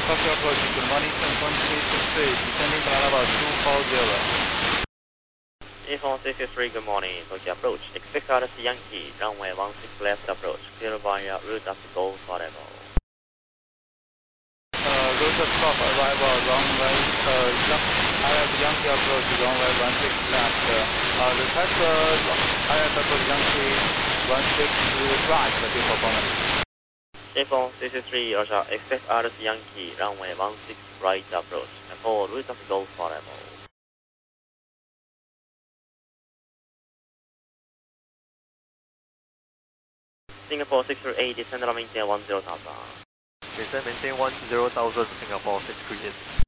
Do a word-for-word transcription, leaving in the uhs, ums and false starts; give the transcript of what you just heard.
Tokyo approach, good morning, ten point three six three, descending Bravo two four zero. Info six six three, good morning, Tokyo approach, expect R C Yankee, runway one six left approach, clear via route as go for level. Uh, route stop arrival, runway, uh, I have Yankee approach, runway one six left, uh, request uh, I have approach Yankee one six right, default bonus. Info six six three, Roger, expect R C Yankee, runway one six right approach, and for route as go for level. Singapore six three eight, descend and maintain one zero thousand. Descend maintain one zero thousand, Singapore six three eight.